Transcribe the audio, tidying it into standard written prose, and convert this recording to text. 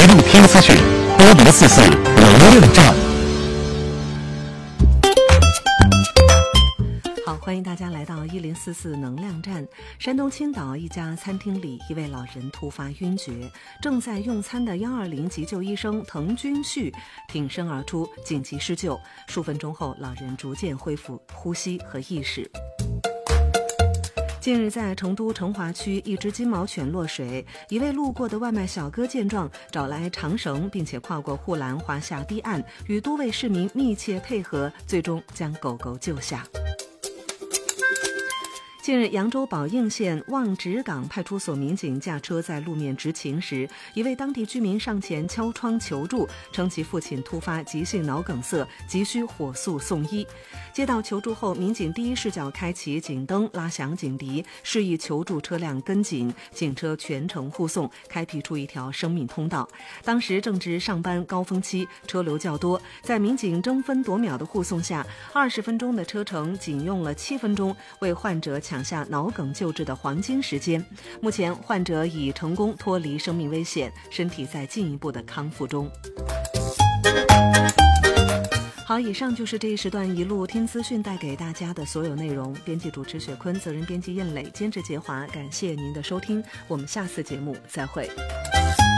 一路听资讯，1044能量站。 好，欢迎大家来到1044能量站。山东青岛一家餐厅里，一位老人突发晕厥，正在用餐的120急救医生滕军旭挺身而出，紧急施救。数分钟后，老人逐渐恢复呼吸和意识。近日，在成都成华区，一只金毛犬落水，一位路过的外卖小哥见状，找来长绳，并且跨过护栏滑下堤岸，与多位市民密切配合，最终将狗狗救下。近日，扬州宝应县望直岗派出所民警驾车在路面执勤时，一位当地居民上前敲窗求助，称其父亲突发急性脑梗塞，急需火速送医。接到求助后，民警第一视角开启警灯，拉响警笛，示意求助车辆跟紧，警车全程护送，开辟出一条生命通道。当时正值上班高峰期，车流较多，在民警争分夺秒的护送下，20分钟的车程仅用了7分钟，为患者抢下脑梗救治的黄金时间。目前患者已成功脱离生命危险，身体在进一步的康复中。好，以上就是这一时段一路听资讯带给大家的所有内容。编辑主持雪坤，责任编辑燕磊，监制杰华，感谢您的收听，我们下次节目再会。